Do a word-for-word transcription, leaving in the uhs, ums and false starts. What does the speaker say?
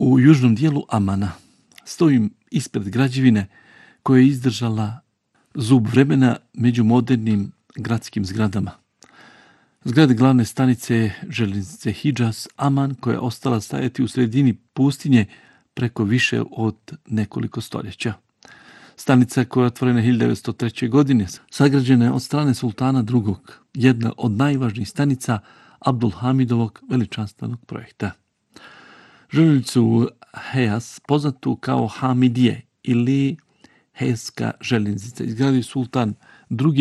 U južnom dijelu Amana stojim ispred građevine koja je izdržala zub vremena među modernim gradskim zgradama. Zgrade glavne stanice željeznice Hidžaz Aman, koja je ostala stajati u sredini pustinje preko više od nekoliko stoljeća. Stanica koja je otvorena hiljadu devetsto treće. godine sagrađena je od strane sultana drugog, jedna od najvažnijih stanica Abdulhamidovog veličanstvenog projekta. Željeznicu Hejas, poznatu kao Hamidije ili Hejska željeznica, izgradio sultan drugi